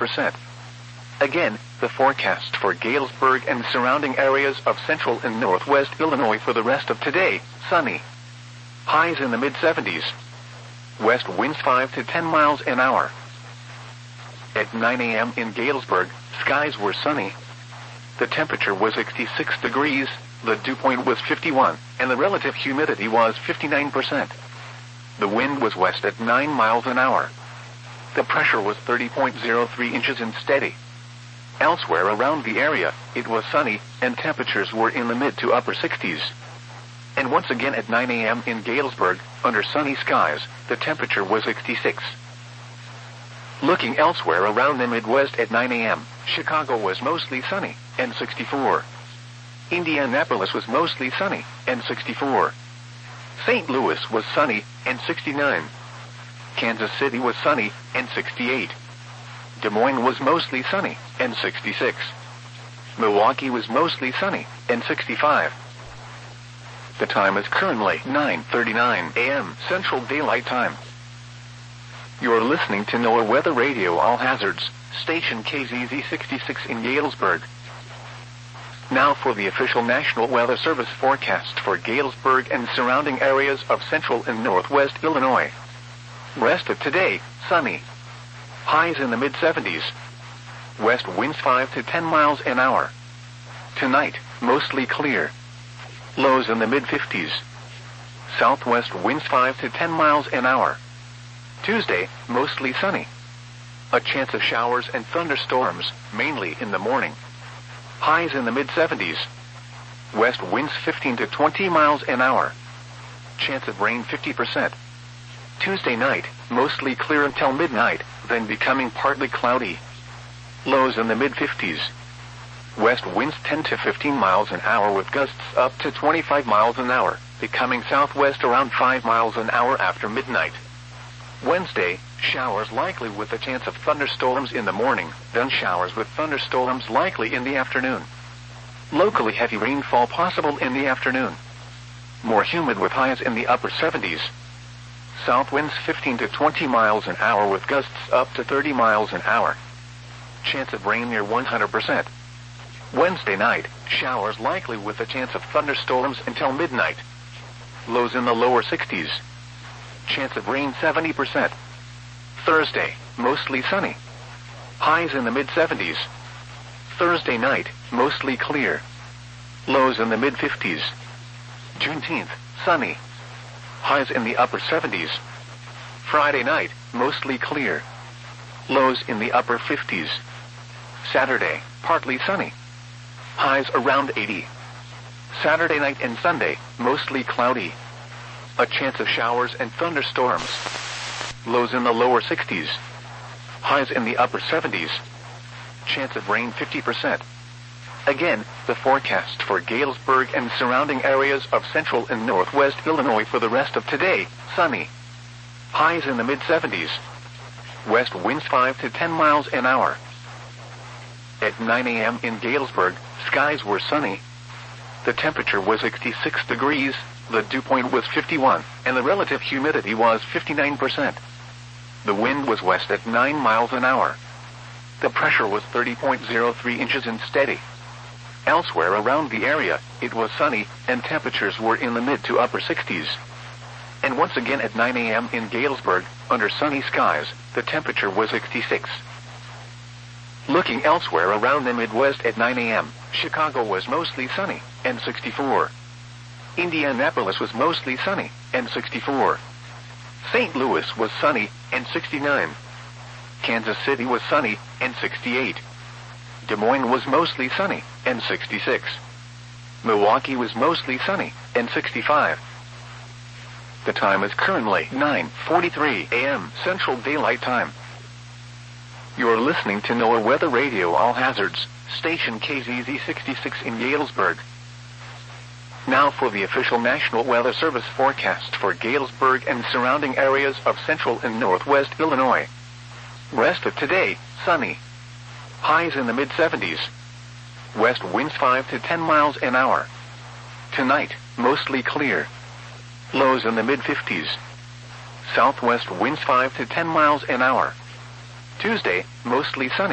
100%. Again, the forecast for Galesburg and surrounding areas of central and northwest Illinois for the rest of today: sunny. Highs in the mid-70s. West winds 5 to 10 miles an hour. At 9 a.m. in Galesburg, skies were sunny. The temperature was 66 degrees, the dew point was 51, and the relative humidity was 59%. The wind was west at 9 miles an hour. The pressure was 30.03 inches and steady. Elsewhere around the area, it was sunny, and temperatures were in the mid to upper 60s. And once again at 9 a.m. in Galesburg, under sunny skies, the temperature was 66. Looking elsewhere around the Midwest at 9 a.m., Chicago was mostly sunny, and 64. Indianapolis was mostly sunny, and 64. St. Louis was sunny, and 69. Kansas City was sunny, and 68. Des Moines was mostly sunny, and 66. Milwaukee was mostly sunny, and 65. The time is currently 9:39 a.m. Central Daylight Time. You're listening to NOAA Weather Radio All Hazards, station KZZ 66 in Galesburg. Now for the official National Weather Service forecast for Galesburg and surrounding areas of central and northwest Illinois. Rest of today, sunny. Highs in the mid-70s. West winds 5 to 10 miles an hour. Tonight, mostly clear. Lows in the mid-50s. Southwest winds 5 to 10 miles an hour. Tuesday, mostly sunny. A chance of showers and thunderstorms, mainly in the morning. Highs in the mid-70s. West winds 15 to 20 miles an hour. Chance of rain 50%. Tuesday night, mostly clear until midnight, then becoming partly cloudy. Lows in the mid-50s. West winds 10 to 15 miles an hour with gusts up to 25 miles an hour, becoming southwest around 5 miles an hour after midnight. Wednesday, showers likely with a chance of thunderstorms in the morning, then showers with thunderstorms likely in the afternoon. Locally heavy rainfall possible in the afternoon. More humid with highs in the upper 70s. South winds 15 to 20 miles an hour with gusts up to 30 miles an hour. Chance of rain near 100%. Wednesday night, showers likely with a chance of thunderstorms until midnight. Lows in the lower 60s. Chance of rain 70%. Thursday, mostly sunny. Highs in the mid-70s. Thursday night, mostly clear. Lows in the mid-50s. Juneteenth, sunny. Highs in the upper 70s. Friday night, mostly clear. Lows in the upper 50s. Saturday, partly sunny. Highs around 80. Saturday night and Sunday, mostly cloudy. A chance of showers and thunderstorms. Lows in the lower 60s. Highs in the upper 70s. Chance of rain 50%. Again, the forecast for Galesburg and surrounding areas of central and northwest Illinois for the rest of today: sunny. Highs in the mid-70s. West winds 5 to 10 miles an hour. At 9 a.m. in Galesburg, skies were sunny. The temperature was 66 degrees, the dew point was 51, and the relative humidity was 59%. The wind was west at 9 miles an hour. The pressure was 30.03 inches and steady. Elsewhere around the area, it was sunny, and temperatures were in the mid to upper 60s. And once again at 9 a.m. in Galesburg, under sunny skies, the temperature was 66. Looking elsewhere around the Midwest at 9 a.m., Chicago was mostly sunny, and 64. Indianapolis was mostly sunny, and 64. St. Louis was sunny, and 69. Kansas City was sunny, and 68. Des Moines was mostly sunny, and 66. Milwaukee was mostly sunny, and 65. The time is currently 9:43 a.m. Central Daylight Time. You are listening to NOAA Weather Radio All Hazards, station KZZ 66 in Galesburg. Now for the official National Weather Service forecast for Galesburg and surrounding areas of central and northwest Illinois. Rest of today, sunny. Highs in the mid-70s. West winds 5 to 10 miles an hour. Tonight, mostly clear. Lows in the mid-50s. Southwest winds 5 to 10 miles an hour. Tuesday, mostly sunny.